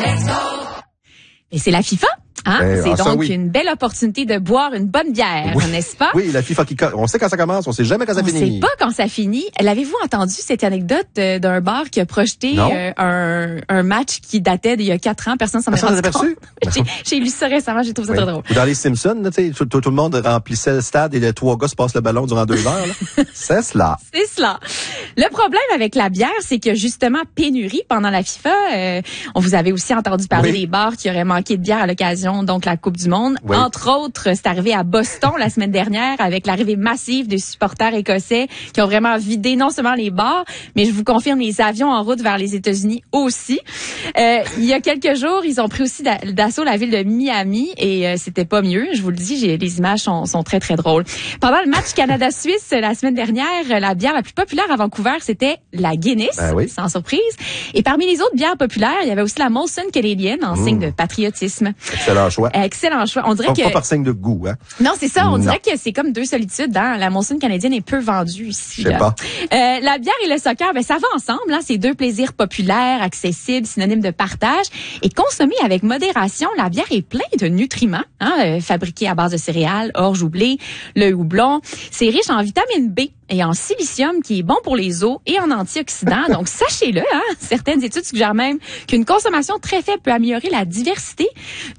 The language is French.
Et c'est la FIFA. Hein? C'est donc une belle opportunité de boire une bonne bière, n'est-ce pas? Oui, la FIFA on sait quand ça commence, on sait jamais quand ça finit. On sait pas quand ça finit. L'avez-vous entendu cette anecdote d'un bar qui a projeté un match qui datait d'il y a 4 ans? Personne s'en est rendu compte. J'ai lu ça récemment, j'ai trouvé ça très drôle. Ou dans les Simpsons, tu sais, tout le monde remplissait le stade et les 3 gars se passent le ballon durant 2 heures. Là. C'est cela. C'est cela. Le problème avec la bière, c'est que justement pénurie pendant la FIFA. On vous avait aussi entendu parler des bars qui auraient manqué de bière à l'occasion, donc la Coupe du Monde. Oui. Entre autres, c'est arrivé à Boston la semaine dernière avec l'arrivée massive des supporters écossais qui ont vraiment vidé non seulement les bars, mais je vous confirme les avions en route vers les États-Unis aussi. Il y a quelques jours, ils ont pris aussi d'assaut la ville de Miami et c'était pas mieux. Je vous le dis, les images sont très très drôles. Pendant le match Canada-Suisse la semaine dernière, la bière la plus populaire à Vancouver, c'était la Guinness, sans surprise. Et parmi les autres bières populaires, il y avait aussi la Molson canadienne en signe de patriotisme. Excellent choix. Excellent choix. On dirait pas par signe de goût, hein. Non, c'est ça. On dirait que c'est comme deux solitudes, hein. La Molson canadienne est peu vendue ici. Je sais pas. La bière et le soccer, ça va ensemble, hein. C'est deux plaisirs populaires, accessibles, synonymes de partage. Et consommée avec modération, la bière est pleine de nutriments, hein, fabriquée à base de céréales, orge ou blé, le houblon. C'est riche en vitamine B et en silicium qui est bon pour les os et en antioxydants. Donc, sachez-le, hein. Certaines études suggèrent même qu'une consommation très faible peut améliorer la diversité